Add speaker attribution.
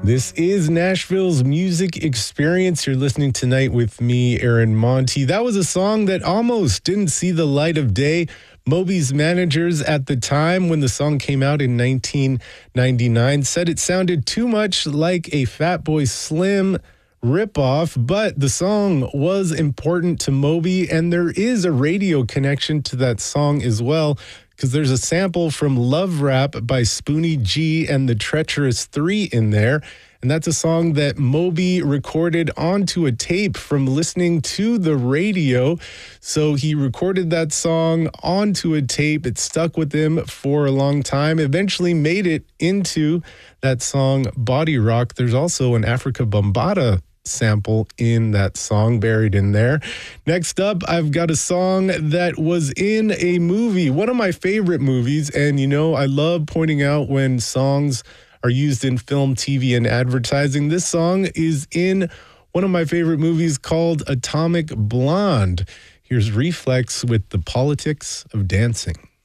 Speaker 1: This is Nashville's music experience. You're listening tonight with me, Aaron Monti. That was a song that almost didn't see the light of day. Moby's managers at the time when the song came out in 1999 said it sounded too much like a Fatboy Slim ripoff, but the song was important to Moby, and there is a radio connection to that song as well, because there's a sample from Love Rap by Spoonie G and the Treacherous Three in there. And that's a song that Moby recorded onto a tape from listening to the radio. So he recorded that song onto a tape. It stuck with him for a long time, eventually made it into that song Body Rock. There's also an Africa Bambaataa sample in that song buried in there. Next up, I've got a song that was in a movie, one of my favorite movies. And, you know, I love pointing out when songs are used in film, TV, and advertising. This song is in one of my favorite movies called Atomic Blonde. Here's Reflex with The Politics of Dancing.